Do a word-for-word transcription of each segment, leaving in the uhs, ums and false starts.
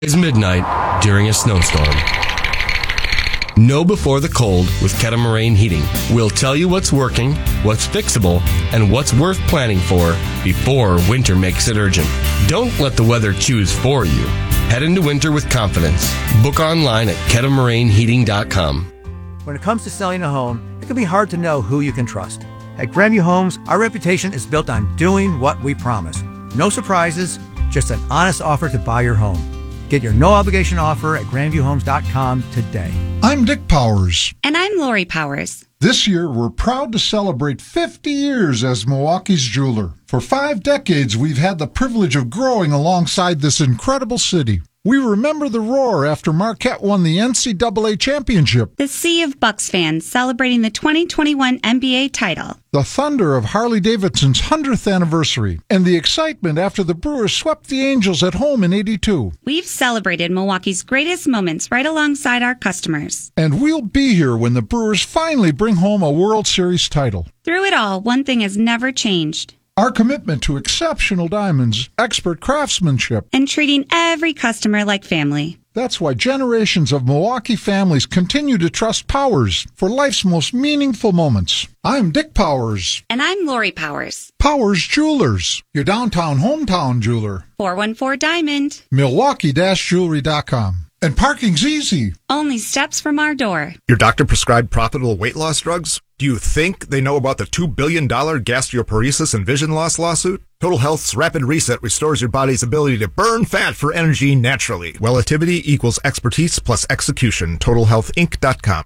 It's midnight during a snowstorm. Know before the cold with Catamaran Heating. We'll tell you what's working, what's fixable, and what's worth planning for before winter makes it urgent. Don't let the weather choose for you. Head into winter with confidence. Book online at catamaran heating dot com. When it comes to selling a home, it can be hard to know who you can trust. At Grandview Homes, our reputation is built on doing what we promise. No surprises, just an honest offer to buy your home. Get your no-obligation offer at grandview homes dot com today. I'm Dick Powers. And I'm Lori Powers. This year, we're proud to celebrate fifty years as Milwaukee's jeweler. For five decades, we've had the privilege of growing alongside this incredible city. We remember the roar after Marquette won the N C double A championship. The sea of Bucks fans celebrating the twenty twenty-one N B A title. The thunder of Harley-Davidson's hundredth anniversary. And the excitement after the Brewers swept the Angels at home in eighty-two. We've celebrated Milwaukee's greatest moments right alongside our customers. And we'll be here when the Brewers finally bring home a World Series title. Through it all, one thing has never changed. Our commitment to exceptional diamonds, expert craftsmanship, and treating every customer like family. That's why generations of Milwaukee families continue to trust Powers for life's most meaningful moments. I'm Dick Powers. And I'm Lori Powers. Powers Jewelers, your downtown hometown jeweler. four one four Diamond. Milwaukee Jewelry dot com. And parking's easy. Only steps from our door. Your doctor prescribed profitable weight loss drugs? Do you think they know about the two billion dollars gastroparesis and vision loss lawsuit? Total Health's Rapid Reset restores your body's ability to burn fat for energy naturally. Relativity equals expertise plus execution. total health inc dot com.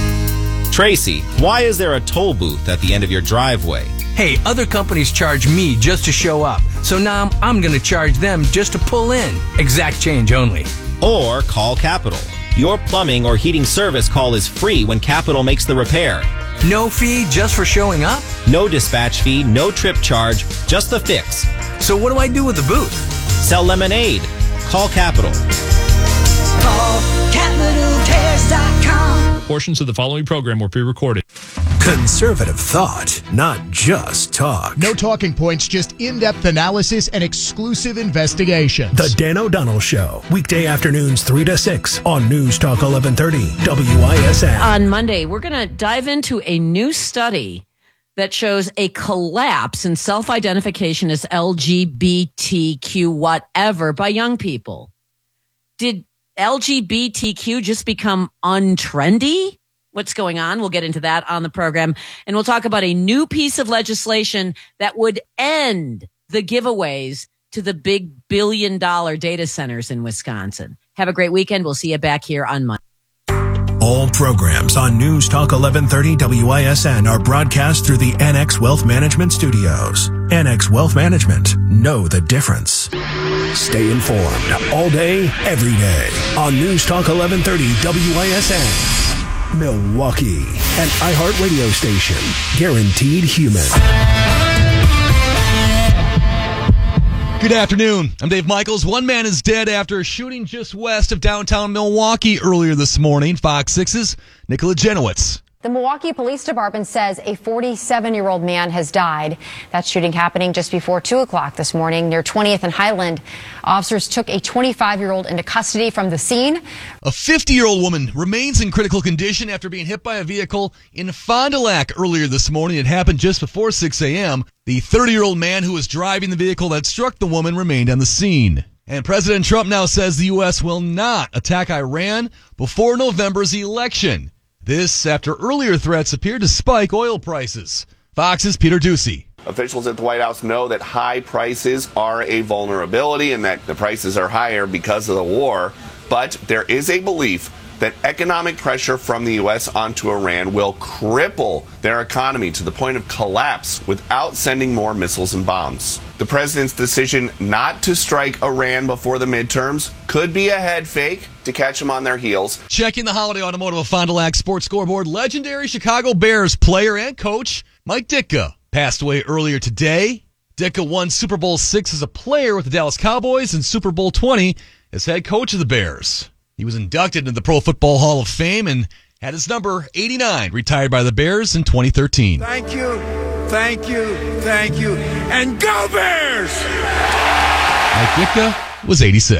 Tracy, why is there a toll booth at the end of your driveway? Hey, other companies charge me just to show up. So now I'm going to charge them just to pull in. Exact change only. Or call Capital. Your plumbing or heating service call is free when Capital makes the repair. No fee just for showing up? No dispatch fee, no trip charge, just the fix. So what do I do with the booth? Sell lemonade. Call Capital. Call capital cares dot com. Portions of the following program were pre-recorded. Conservative thought, not just talk. No talking points, just in-depth analysis and exclusive investigations. The Dan O'Donnell Show, weekday afternoons three to six on News Talk eleven thirty W I S N. On Monday, we're going to dive into a new study that shows a collapse in self-identification as L G B T Q whatever by young people. Did L G B T Q just become untrendy? What's going on? We'll get into that on the program. And we'll talk about a new piece of legislation that would end the giveaways to the big billion dollar data centers in Wisconsin. Have a great weekend. We'll see you back here on Monday. All programs on News Talk eleven thirty W I S N are broadcast through the N X Wealth Management Studios. N X Wealth Management. Know the difference. Stay informed all day, every day on News Talk eleven thirty W I S N. Milwaukee, an iHeartRadio station. Guaranteed human. Good afternoon. I'm Dave Michaels. One man is dead after a shooting just west of downtown Milwaukee earlier this morning. Fox six's Nicola Jenowitz. The Milwaukee Police Department says a forty-seven-year-old man has died. That shooting happening just before two o'clock this morning near twentieth and Highland. Officers took a twenty-five-year-old into custody from the scene. A fifty-year-old woman remains in critical condition after being hit by a vehicle in Fond du Lac earlier this morning. It happened just before six a.m. The thirty-year-old man who was driving the vehicle that struck the woman remained on the scene. And President Trump now says the U S will not attack Iran before November's election. This after earlier threats appeared to spike oil prices. Fox's Peter Ducey. Officials at the White House know that high prices are a vulnerability and that the prices are higher because of the war. But there is a belief that economic pressure from the U S onto Iran will cripple their economy to the point of collapse without sending more missiles and bombs. The president's decision not to strike Iran before the midterms could be a head fake to catch them on their heels. Checking the holiday automotive of Fond du Lac Sports Scoreboard, legendary Chicago Bears player and coach Mike Ditka passed away earlier today. Ditka won Super Bowl six as a player with the Dallas Cowboys and Super Bowl twenty as head coach of the Bears. He was inducted into the Pro Football Hall of Fame and had his number eighty-nine retired by the Bears in twenty thirteen. Thank you, thank you, thank you, and go Bears! Mike Ditka was eighty-six.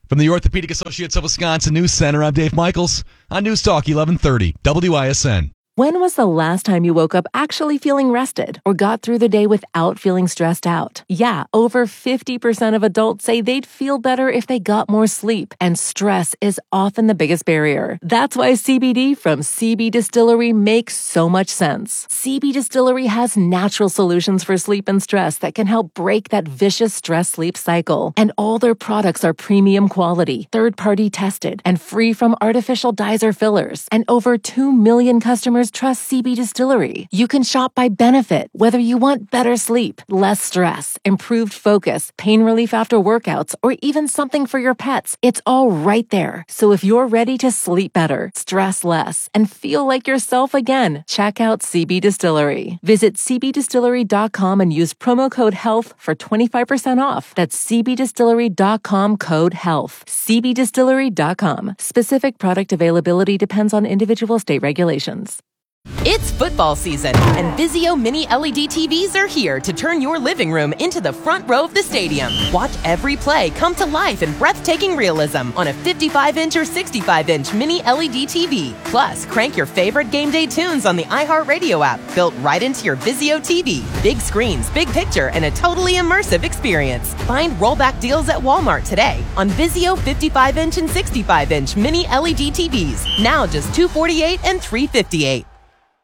From the Orthopedic Associates of Wisconsin News Center, I'm Dave Michaels on News Talk eleven thirty W I S N. When was the last time you woke up actually feeling rested or got through the day without feeling stressed out? Yeah, over fifty percent of adults say they'd feel better if they got more sleep, and stress is often the biggest barrier. That's why C B D from C B Distillery makes so much sense. C B Distillery has natural solutions for sleep and stress that can help break that vicious stress-sleep cycle. And all their products are premium quality, third-party tested, and free from artificial dyes or fillers. And over two million customers trust C B Distillery. You can shop by benefit, whether you want better sleep, less stress, improved focus, pain relief after workouts, or even something for your pets. It's all right there. So if you're ready to sleep better, stress less, and feel like yourself again, check out C B Distillery. Visit c b distillery dot com and use promo code HEALTH for twenty-five percent off. That's c b distillery dot com code HEALTH. c b distillery dot com. Specific product availability depends on individual state regulations. It's football season, and Vizio Mini L E D T Vs are here to turn your living room into the front row of the stadium. Watch every play come to life in breathtaking realism on a fifty-five inch or sixty-five inch Mini L E D T V. Plus, crank your favorite game day tunes on the iHeartRadio app, built right into your Vizio T V. Big screens, big picture, and a totally immersive experience. Find rollback deals at Walmart today on Vizio fifty-five inch and sixty-five inch Mini L E D T Vs. Now just two hundred forty-eight dollars and three hundred fifty-eight dollars.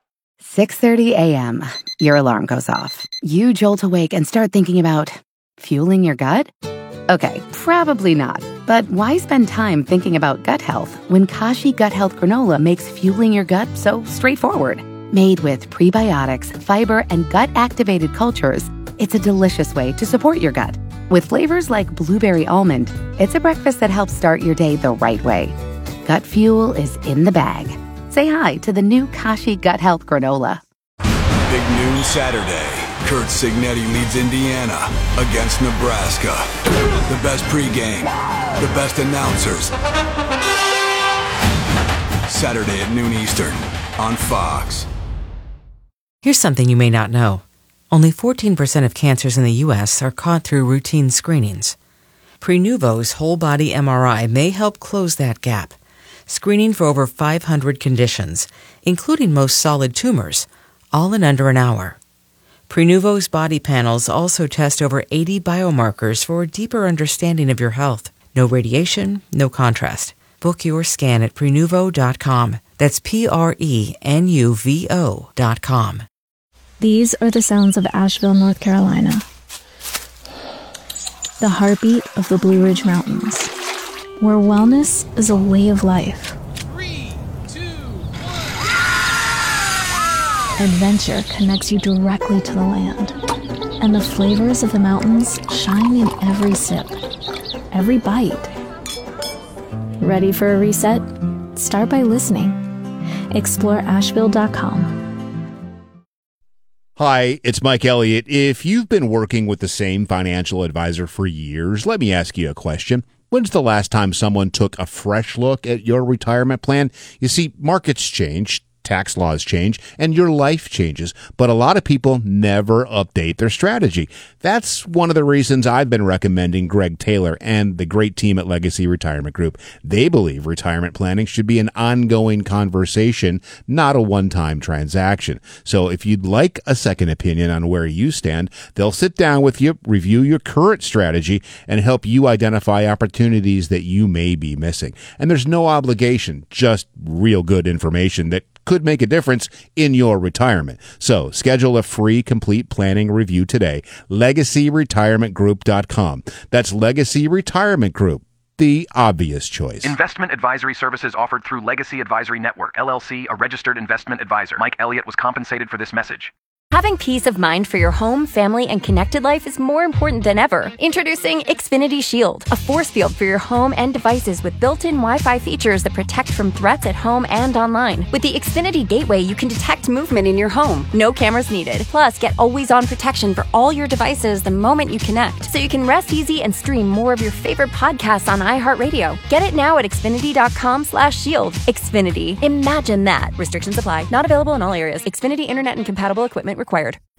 six thirty a.m. Your alarm goes off. You jolt awake and start thinking about fueling your gut? Okay, probably not. But why spend time thinking about gut health when Kashi Gut Health Granola makes fueling your gut so straightforward? Made with prebiotics, fiber, and gut-activated cultures, it's a delicious way to support your gut. With flavors like blueberry almond, it's a breakfast that helps start your day the right way. Gut fuel is in the bag. Say hi to the new Kashi Gut Health Granola. Big noon Saturday. Kurt Signetti leads Indiana against Nebraska. The best pregame, the best announcers. Saturday at noon Eastern on Fox. Here's something you may not know. Only fourteen percent of cancers in the U S are caught through routine screenings. Prenuvo's whole body M R I may help close that gap, screening for over five hundred conditions, including most solid tumors, all in under an hour. Prenuvo's body panels also test over eighty biomarkers for a deeper understanding of your health. No radiation, no contrast. Book your scan at prenuvo dot com. That's P R E N U V O dot com. These are the sounds of Asheville, North Carolina. The heartbeat of the Blue Ridge Mountains, where wellness is a way of life. Three, two, one. Adventure connects you directly to the land, and the flavors of the mountains shine in every sip, every bite. Ready for a reset? Start by listening. Explore Asheville dot com. Hi, it's Mike Elliott. If you've been working with the same financial advisor for years, let me ask you a question. When's the last time someone took a fresh look at your retirement plan? You see, markets change, tax laws change, and your life changes, but a lot of people never update their strategy. That's one of the reasons I've been recommending Greg Taylor and the great team at Legacy Retirement Group. They believe retirement planning should be an ongoing conversation, not a one-time transaction. So if you'd like a second opinion on where you stand, they'll sit down with you, review your current strategy, and help you identify opportunities that you may be missing. And there's no obligation, just real good information that could make a difference in your retirement. So schedule a free complete planning review today. legacy retirement group dot com. That's Legacy Retirement Group, the obvious choice. Investment advisory services offered through Legacy Advisory Network, L L C, a registered investment advisor. Mike Elliott was compensated for this message. Having peace of mind for your home, family, and connected life is more important than ever. Introducing Xfinity Shield, a force field for your home and devices with built-in Wi-Fi features that protect from threats at home and online. With the Xfinity Gateway, you can detect movement in your home. No cameras needed. Plus, get always-on protection for all your devices the moment you connect, so you can rest easy and stream more of your favorite podcasts on iHeartRadio. Get it now at xfinity dot com slash shield. Xfinity. Imagine that. Restrictions apply. Not available in all areas. Xfinity Internet and compatible equipment required.